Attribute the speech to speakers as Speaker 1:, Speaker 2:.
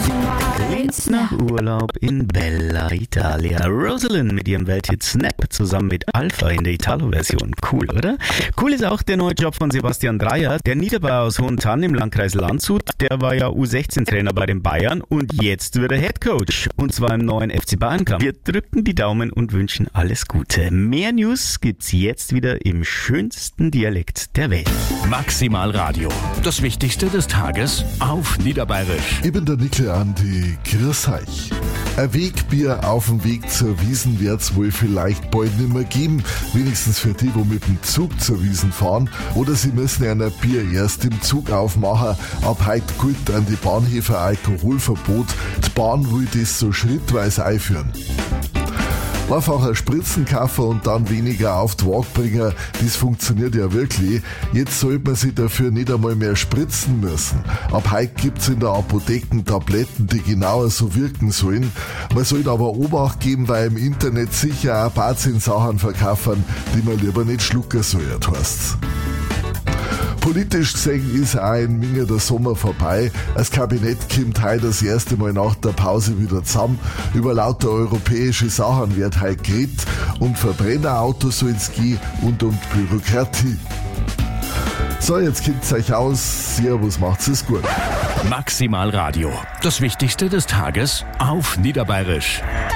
Speaker 1: Klingt nach Urlaub in Bella Italia. Rosalind mit ihrem Welthit Snap zusammen mit Alpha in der Italo-Version. Cool, oder? Cool ist auch der neue Job von Sebastian Dreier, der Niederbayer aus Hohentann im Landkreis Landshut. Der war ja U16-Trainer bei den Bayern und jetzt wird er Headcoach. Und zwar im neuen FC Bayern-Kampf. Wir drücken die Daumen und wünschen alles Gute. Mehr News gibt's jetzt wieder im schönsten Dialekt der Welt.
Speaker 2: Maximal Radio. Das Wichtigste des Tages auf Niederbayerisch.
Speaker 3: Ich bin der Nickel Andi, grüß euch. Ein Wegbier auf dem Weg zur Wiesn wird's wohl vielleicht bald nicht mehr geben. Wenigstens für die, wo mit dem Zug zur Wiesn fahren. Oder sie müssen ja ein Bier erst im Zug aufmachen. Ab heute gilt an die Bahnhöfe Alkoholverbot. Die Bahn will das so schrittweise einführen. Einfach ein Spritzen kaufen und dann weniger auf die Waage bringen, das funktioniert ja wirklich. Jetzt sollte man sich dafür nicht einmal mehr spritzen müssen. Ab heute gibt's in der Apotheken Tabletten, die genauer so wirken sollen. Man sollte aber Obacht geben, weil im Internet sicher auch Blödsinn-Sachen verkaufen, die man lieber nicht schlucken soll, heißt's. Politisch gesehen ist auch in Minge der Sommer vorbei. Das Kabinett kommt heute das erste Mal nach der Pause wieder zusammen. Über lauter europäische Sachen wird heute geredet. Um Verbrennerautos soll es gehen und um Bürokratie. So, jetzt kennt's euch aus. Servus, macht's es gut.
Speaker 2: Maximal Radio. Das Wichtigste des Tages auf Niederbayerisch.